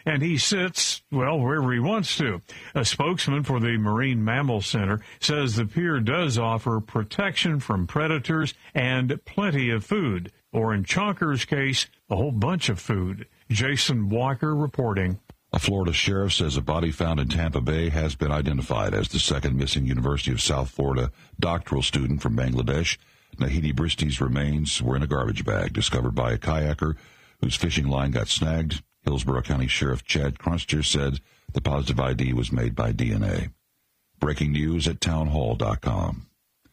and he sits, well, wherever he wants to. A spokesman for the Marine Mammal Center says the pier does offer protection from predators and plenty of food, or in Chonker's case, a whole bunch of food. Jason Walker reporting. A Florida sheriff says a body found in Tampa Bay has been identified as the second missing University of South Florida doctoral student from Bangladesh. Nahidi Bristy's remains were in a garbage bag discovered by a kayaker whose fishing line got snagged. Hillsborough County Sheriff Chad Crunster said the positive ID was made by DNA. Breaking news at townhall.com.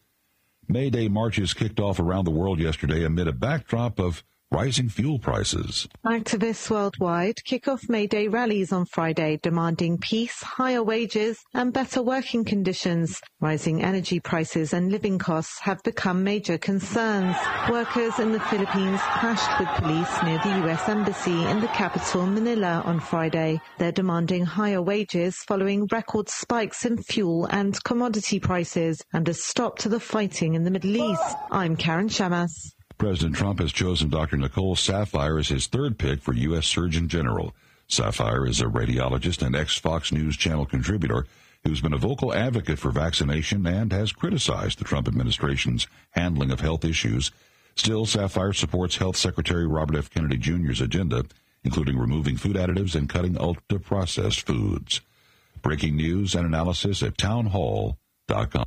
May Day marches kicked off around the world yesterday amid a backdrop of rising fuel prices. Activists worldwide kick off May Day rallies on Friday, demanding peace, higher wages, and better working conditions. Rising energy prices and living costs have become major concerns. Workers in the Philippines clashed with police near the U.S. Embassy in the capital, Manila, on Friday. They're demanding higher wages following record spikes in fuel and commodity prices and a stop to the fighting in the Middle East. I'm Karen Shamas. President Trump has chosen Dr. Nicole Saphier as his third pick for U.S. Surgeon General. Saphier is a radiologist and ex-Fox News Channel contributor who's been a vocal advocate for vaccination and has criticized the Trump administration's handling of health issues. Still, Saphier supports Health Secretary Robert F. Kennedy Jr.'s agenda, including removing food additives and cutting ultra-processed foods. Breaking news and analysis at townhall.com.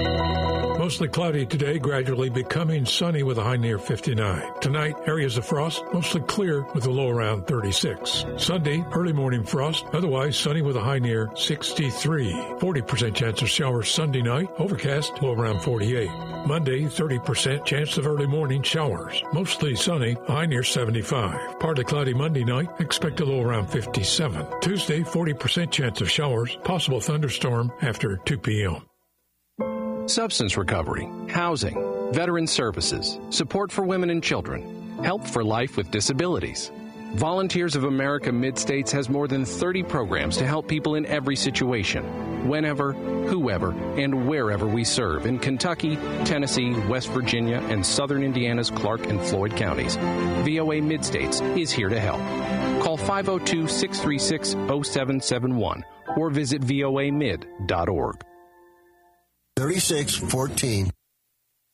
Mostly cloudy today, gradually becoming sunny with a high near 59. Tonight, areas of frost, mostly clear with a low around 36. Sunday, early morning frost, otherwise sunny with a high near 63. 40% chance of showers Sunday night, overcast, low around 48. Monday, 30% chance of early morning showers, mostly sunny, a high near 75. Partly cloudy Monday night, expect a low around 57. Tuesday, 40% chance of showers, possible thunderstorm after 2 p.m. Substance recovery, housing, veteran services, support for women and children, help for life with disabilities. Volunteers of America Mid-States has more than 30 programs to help people in every situation, whenever, whoever, and wherever we serve in Kentucky, Tennessee, West Virginia, and southern Indiana's Clark and Floyd counties. VOA Mid-States is here to help. Call 502-636-0771 or visit voamid.org. 3614.